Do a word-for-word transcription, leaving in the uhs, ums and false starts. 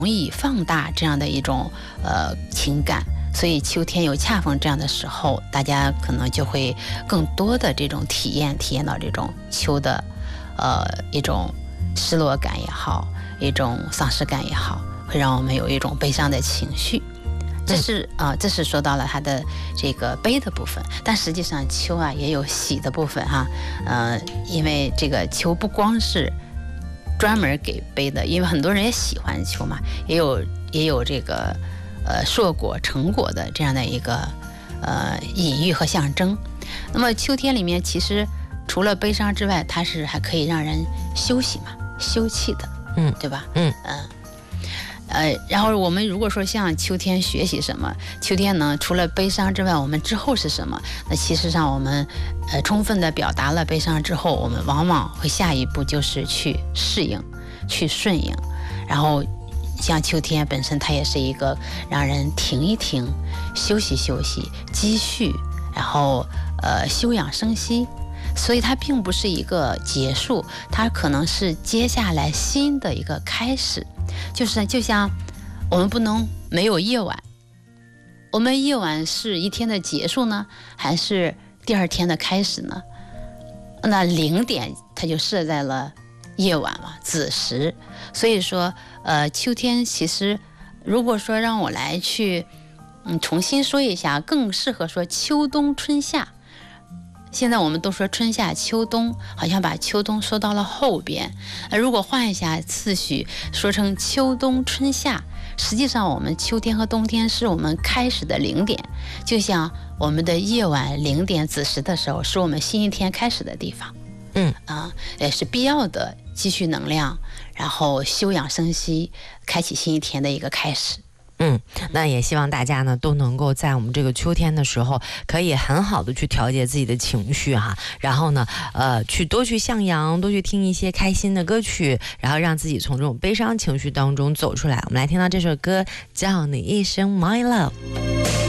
容易放大这样的一种呃情感。所以秋天有恰逢这样的时候，大家可能就会更多的这种体验，体验到这种秋的呃一种失落感也好，一种丧失感也好，会让我们有一种悲伤的情绪。这是啊、呃，这是说到了它的这个悲的部分，但实际上秋啊也有喜的部分哈、啊，呃，因为这个秋不光是专门给悲的，因为很多人也喜欢秋嘛，也有也有这个呃硕果成果的这样的一个呃隐喻和象征。那么秋天里面其实除了悲伤之外，它是还可以让人休息嘛，休憩的， 嗯， 对吧？ 嗯嗯。呃，然后我们如果说像秋天学习什么，秋天呢除了悲伤之外，我们之后是什么？那其实上我们呃充分的表达了悲伤之后，我们往往会下一步就是去适应，去顺应。然后像秋天本身它也是一个让人停一停，休息休息，积蓄，然后呃休养生息。所以它并不是一个结束，它可能是接下来新的一个开始。就是就像我们不能没有夜晚，我们夜晚是一天的结束呢，还是第二天的开始呢？那零点它就设在了夜晚嘛，子时。所以说呃，秋天其实如果说让我来去嗯重新说一下，更适合说秋冬春夏。现在我们都说春夏秋冬，好像把秋冬说到了后边。呃，如果换一下次序，说成秋冬春夏，实际上我们秋天和冬天是我们开始的零点，就像我们的夜晚零点子时的时候，是我们新一天开始的地方。 嗯啊，也是必要的积蓄能量，然后休养生息，开启新一天的一个开始。 嗯，那也希望大家呢都能够在我们这个秋天的时候，可以很好的去调节自己的情绪哈，然后呢，呃，去多去向阳，多去听一些开心的歌曲，然后让自己从这种悲伤情绪当中走出来。我们来听到这首歌，叫你一声 My Love。